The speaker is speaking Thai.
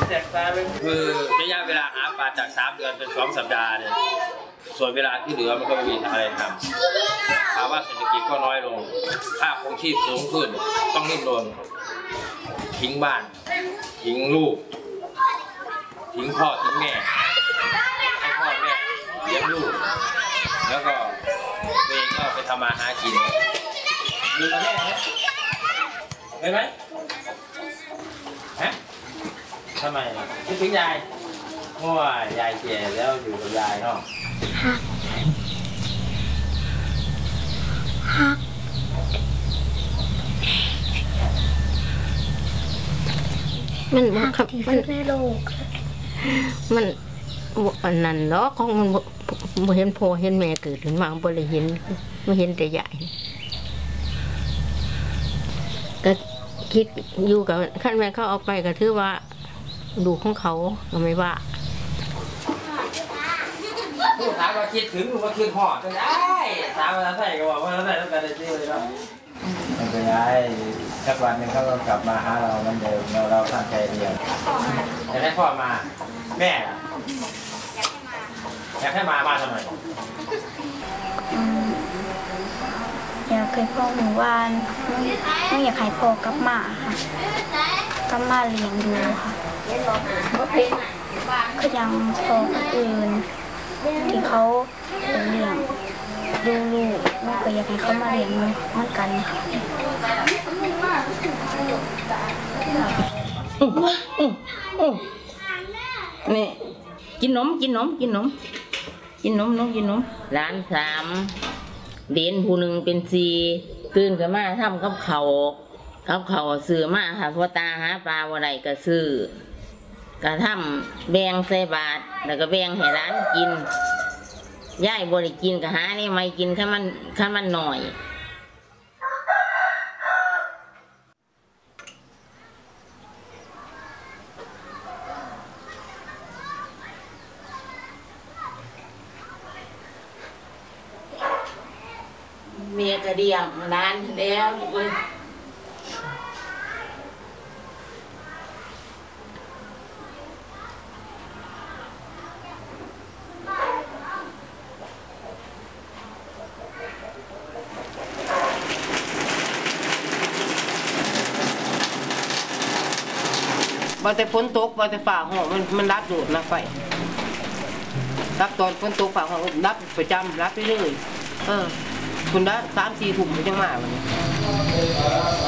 คือระยะเวลาหาปลาจาก3 เดือนเป็น2 สัปดาห์เนี่ยส่วนเวลาที่เหลือมันก็ไม่มีอะไรทำภาวะเศรษฐกิจก็น้อยลงค่าครองชีพสูงขึ้นต้องดิ้นรนทิ้งบ้านทิ้งลูกทิ้งพ่อทิ้งแม่ให้พ่อแม่เลี้ยงลูกแล้วก็ตัวเองก็ไปทำมาหากินดูกับแม่ไหมฮะทำไมคิดถึงยายเพราะว่ายายแก่แล้วอยู่กับยายเนาะมันครับมันในโลกมันอันนั้นเนาะของมันบ่เห็นพ่อเห็นแม่เกิดขึ้นมาบ่ได้เห็นบ่เห็นแต่ยายก็คิดอยู่กับขั้นแม่เขาเอาไปก็ถือว่าดูของเขาก็ไม่ว่าผู้ถามว่าคิดถึงหรือว่าคิดหอดจะได้ถามว่าใส่ก็บอกว่าใส่ต้องการได้ชื่อเลยเนาะไม่เป็นไรสักวันหนึ่งเขาก็กลับมาหาเราเหมือนเดิมเราตั้งใจเรียนอยากให้พ่อมาแม่อยากให้มาทำไมอยากให้พ่อหมู่บ้านไม่อยากให้พ่อกลับมาค่ะกลับมาเลี้ยงดูค่ะก็ยังพ่อคนอื่นที่เขาเลี้ยงดูลูกมันก็อยากให้เขามาเลี้ยงเหมือนกันค่ะนี่กินนมร้าน3เด่นผู้หนึ่งเป็น4ตื่นขึ้นมาทำกับเขาซื้อมาค่ะพ่อตาหาปลาวันใดก็ซื้อกระทำแบ่งใส่บาตรแล้วก็แบ่งให้ร้านกินย่ายบริกินก็หานี่ไม่กินข้ามันหน่อยเมียกระเดียงนานแล้วเว้ยบ่แต่ฝนตกบ่แต่ฝ่าห้องมันรับโดดนะไฟรับตอนฝนตกฝ่าห้องรับประจำรับไปเรื่อยคุณได้3-4 ทุ่มจังมาวันนี้